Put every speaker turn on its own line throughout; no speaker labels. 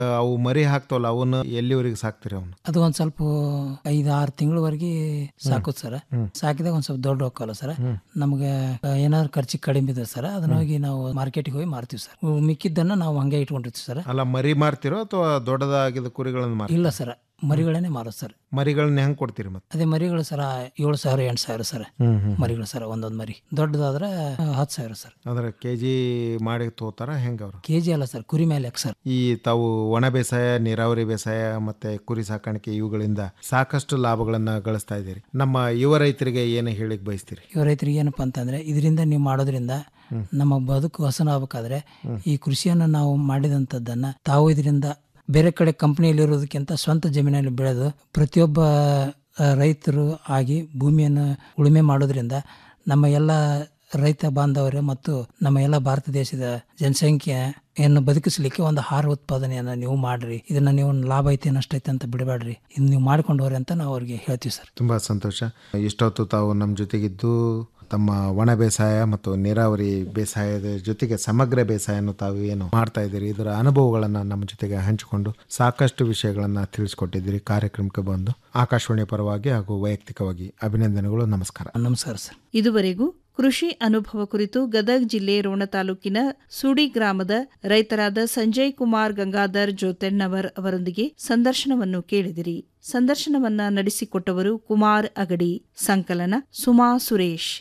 ಅವು ಮರಿ ಹಾಕ್ತಾವಲ್ಲ ಅವನ್ನ ಎಲ್ಲಿವರೆಗೆ ಸಾಕ್ತಿರಿ ಅವನ್ನ?
ಅದು ಒಂದ್ ಸ್ವಲ್ಪ 5-6 ತಿಂಗಳವರೆಗೆ ಸಾಕೋದು ಸರ್. ಸಾಕಿದಾಗ ಒಂದ್ ಸ್ವಲ್ಪ ದೊಡ್ಡ ಹೋಗಲ್ಲ ಸರ್. ನಮ್ಗೆ ಏನಾದ್ರು ಖರ್ಚಿಗೆ ಕಡಿಮೆ ಇದೆ ಸರ್, ಅದನ್ನ ಹೋಗಿ ನಾವು ಮಾರ್ಕೆಟ್ಗೆ ಹೋಗಿ ಮಾರ್ತೀವಿ ಸರ್. ಮಿಕ್ಕಿದ್ದನ್ನ ನಾವು ಹಂಗೆ ಇಟ್ಕೊಂಡಿರ್ತೀವಿ ಸರ್.
ಅಲ್ಲ, ಮರಿ ಮಾರ್ತಿರೋ ಅಥವಾ ದೊಡ್ಡದಾಗಿದ್ದ ಕುರಿಗಳನ್ನು ಮಾರ್ತೀರೋ?
ಇಲ್ಲ ಸರ್, ಮರಿಗಳನ್ನೇ ಮಾರೋದು ಸರ್.
ಮರಿಗಳನ್ನ ಹೆಂಗ್ ಕೊಡ್ತೀರಿ ಮತ್ತೆ?
ಅದೇ ಮರಿಗಳು ಸರ 7,000 8,000 ಸರ್. ಮರಿಗಳು ಸರ್, ಒಂದೊಂದು ಮರಿ ದೊಡ್ಡದಾದ್ರೆ 10,000 ಸರ್.
ಅಂದ್ರೆ ಕೆಜಿ ಮಾಡಿ ತಗೋತಾರ ಹೆಂಗ ಅವ್ರು?
ಕೆಜಿ ಅಲ್ಲ ಸರ್, ಕುರಿ ಮೇಲೆ ಸರ್.
ಈ ತಾವು ಒಣ ಬೇಸಾಯ, ನೀರಾವರಿ ಬೇಸಾಯ ಮತ್ತೆ ಕುರಿ ಸಾಕಾಣಿಕೆ ಇವುಗಳಿಂದ ಸಾಕಷ್ಟು ಲಾಭಗಳನ್ನ ಗಳಿಸ್ತಾ ಇದ್ದೀರಿ. ನಮ್ಮ ಯುವ ರೈತರಿಗೆ ಏನು ಹೇಳಿಕ್ ಬಯಸ್ತೀರಿ?
ಯುವ ರೈತರಿಗೆ ಏನಪ್ಪಾ ಅಂತಂದ್ರೆ, ಇದರಿಂದ ನೀವು ಮಾಡೋದ್ರಿಂದ ನಮ್ಮ ಬದುಕು ಹಸನ ಆಗ್ಬೇಕಾದ್ರೆ ಈ ಕೃಷಿಯನ್ನು ನಾವು ಮಾಡಿದಂಥದ್ದನ್ನ ತಾವು ಇದರಿಂದ ಬೇರೆ ಕಡೆ ಕಂಪನಿಯಲ್ಲಿ ಇರೋದಕ್ಕಿಂತ ಸ್ವಂತ ಜಮೀನಲ್ಲಿ ಬೆಳೆದು ಪ್ರತಿಯೊಬ್ಬ ರೈತರು ಆಗಿ ಭೂಮಿಯನ್ನು ಉಳುಮೆ ಮಾಡೋದ್ರಿಂದ ನಮ್ಮ ಎಲ್ಲ ರೈತ ಬಾಂಧವರು ಮತ್ತು ನಮ್ಮ ಎಲ್ಲ ಭಾರತ ದೇಶದ ಜನಸಂಖ್ಯೆಯನ್ನು ಬದುಕಿಸಲಿಕ್ಕೆ ಒಂದು ಆಹಾರ ಉತ್ಪಾದನೆಯನ್ನು ನೀವು ಮಾಡ್ರಿ. ಇದನ್ನ ನೀವು ಲಾಭ ಐತೆ ನಷ್ಟ ಐತೆ ಅಂತ ಬಿಡಬೇಡ್ರಿ, ಇದು ನೀವು ಮಾಡ್ಕೊಂಡು ಹೋಗ್ರಿ ಅಂತ ನಾವು ಅವ್ರಿಗೆ ಹೇಳ್ತೀವಿ ಸರ್.
ತುಂಬಾ ಸಂತೋಷ. ಇಷ್ಟೊತ್ತು ತಾವು ನಮ್ಮ ಜೊತೆಗಿದ್ದು ತಮ್ಮ ಒಣ ಬೇಸಾಯ ಮತ್ತು ನೀರಾವರಿ ಬೇಸಾಯದ ಜೊತೆಗೆ ಸಮಗ್ರ ಬೇಸಾಯವನ್ನು ತಾವು ಏನು ಮಾಡ್ತಾ ಇದ್ದೀರಿ, ಇದರ ಅನುಭವಗಳನ್ನು ನಮ್ಮ ಜೊತೆಗೆ ಹಂಚಿಕೊಂಡು ಸಾಕಷ್ಟು ವಿಷಯಗಳನ್ನು ತಿಳಿಸ್ಕೊಟ್ಟಿದ್ದೀರಿ. ಕಾರ್ಯಕ್ರಮಕ್ಕೆ ಬಂದು ಆಕಾಶವಾಣಿ ಪರವಾಗಿ ಹಾಗೂ ವೈಯಕ್ತಿಕವಾಗಿ ಅಭಿನಂದನೆಗಳು. ನಮಸ್ಕಾರ.
ನಮಸ್ಕಾರ ಸರ್.
ಇದುವರೆಗೂ ಕೃಷಿ ಅನುಭವ ಕುರಿತು ಗದಗ ಜಿಲ್ಲೆ ರೋಣ ತಾಲೂಕಿನ ಸುಡಿ ಗ್ರಾಮದ ರೈತರಾದ ಸಂಜಯ್ ಕುಮಾರ್ ಗಂಗಾಧರ್ ಜೋತೆಣ್ಣವರ್ ಅವರೊಂದಿಗೆ ಸಂದರ್ಶನವನ್ನು ಕೇಳಿದಿರಿ. ಸಂದರ್ಶನವನ್ನ ನಡೆಸಿಕೊಟ್ಟವರು ಕುಮಾರ್ ಅಗಡಿ. ಸಂಕಲನ ಸುಮಾ ಸುರೇಶ್.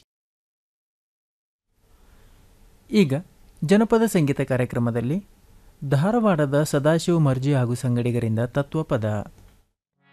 ಈಗ ಜನಪದ ಸಂಗೀತ ಕಾರ್ಯಕ್ರಮದಲ್ಲಿ ಧಾರವಾಡದ ಸದಾಶಿವ ಮರ್ಜಿ ಹಾಗೂ ಸಂಗಡಿಗರಿಂದ ತತ್ವಪದ.